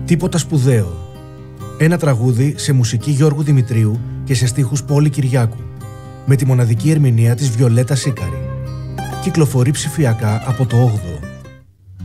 Τίποτα σπουδαίο. Ένα τραγούδι σε μουσική Γιώργου Δημητρίου και σε στίχους Πόλη Κυριάκου, με τη μοναδική ερμηνεία της Βιολέτα Σίκαρη. Κυκλοφορεί ψηφιακά από το 8ο.